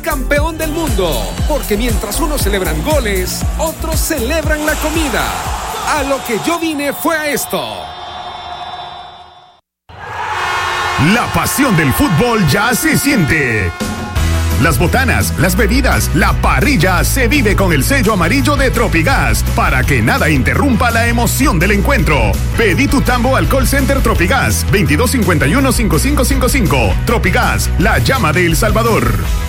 campeón del mundo. Porque mientras unos celebran goles, otros celebran la comida. A lo que yo vine fue a esto. La pasión del fútbol ya se siente. Las botanas, las bebidas, la parrilla se vive con el sello amarillo de Tropigas para que nada interrumpa la emoción del encuentro. Pedí tu tambo al call center Tropigas 2251-5555. Tropigas, la llama de El Salvador.